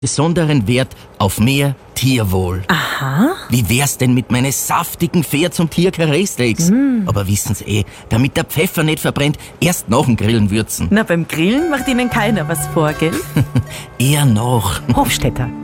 besonderen Wert auf mehr Tierwohl. Aha. Wie wär's denn mit meinen saftigen Pferds- und Tierkarree-Steaks? Aber wissen Sie damit der Pfeffer nicht verbrennt, erst nach dem Grillen würzen. Na, beim Grillen macht Ihnen keiner was vor, gell? Eher noch. Hofstetter,